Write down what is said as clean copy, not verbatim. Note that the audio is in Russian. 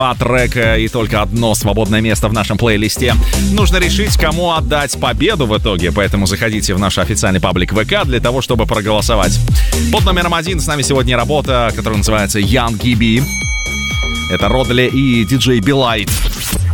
2 трека и только одно свободное место в нашем плейлисте. Нужно решить, кому отдать победу в итоге, поэтому заходите в наш официальный паблик ВК для того, чтобы проголосовать. Под номером 1 с нами сегодня работа, которая называется Young Gibby. Это Родли и диджей Билайт.